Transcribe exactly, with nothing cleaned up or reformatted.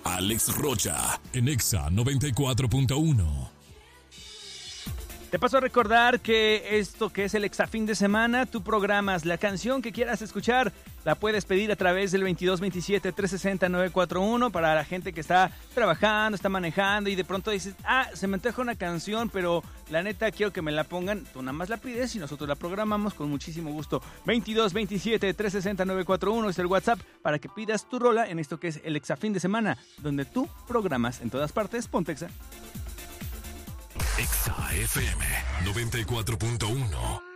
Alex Rocha, en Exa noventa y cuatro punto uno. Te paso a recordar que esto que es el Exa Fin de Semana, tú programas la canción que quieras escuchar, la puedes pedir a través del veintidós veintisiete trescientos sesenta nueve cuatro uno para la gente que está trabajando, está manejando y de pronto dices, ah, se me antoja una canción, pero la neta quiero que me la pongan. Tú nada más la pides y nosotros la programamos con muchísimo gusto. veintidós veintisiete trescientos sesenta nueve cuatro uno es el WhatsApp para que pidas tu rola en esto que es el Exa Fin de Semana, donde tú programas en todas partes. Ponte Exa. Exa F M noventa y cuatro punto uno.